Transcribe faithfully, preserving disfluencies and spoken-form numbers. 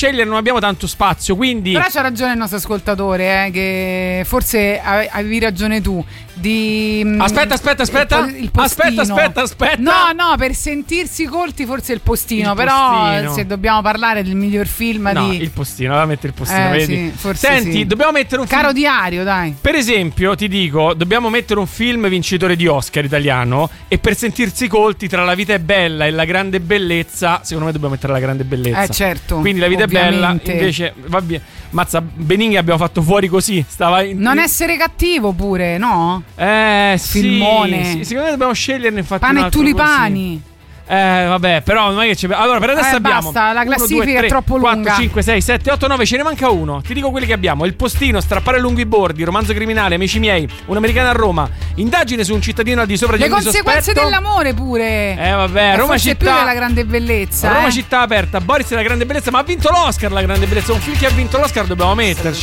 scegliere, non abbiamo tanto spazio, quindi... Però c'ha ragione il nostro ascoltatore, eh, che forse avevi ragione tu. Di, aspetta, aspetta, aspetta. Il, il aspetta, aspetta, aspetta. No, no, per sentirsi colti forse il postino. Il però postino. Se dobbiamo parlare del miglior film no, di... il postino, allora metti il postino, eh, vedi? Sì, forse Senti, sì. dobbiamo mettere un Caro film... diario, dai. Per esempio, ti dico, dobbiamo mettere un film vincitore di Oscar italiano, e per sentirsi colti tra La vita è bella e La grande bellezza, secondo me dobbiamo mettere La grande bellezza. Eh, certo. Quindi La vita ovviamente. è bella, invece, va bene. Mazza, Benigni abbiamo fatto fuori così. Stava in... Non essere cattivo pure, no? Eh, sì, Filmone. sì, secondo me dobbiamo sceglierne infatti Pane un e altro tulipani. così. Eh, vabbè, però non è che c'è. Allora, per adesso Eh, abbiamo. basta, la classifica uno, due, tre, è troppo lunga. quattro, cinque, sei, sette, otto, nove. Ce ne manca uno. Ti dico quelli che abbiamo: Il postino, Strappare lungo i bordi, Romanzo criminale, Amici miei, Un'americana a Roma, Indagine su un cittadino al di sopra di Le ogni conseguenze sospetto. dell'amore pure. Eh, vabbè, E Roma forse città. più della grande bellezza. Roma eh. città aperta, Boris e la grande bellezza. Ma ha vinto l'Oscar la grande bellezza. Un film che ha vinto l'Oscar dobbiamo metterci.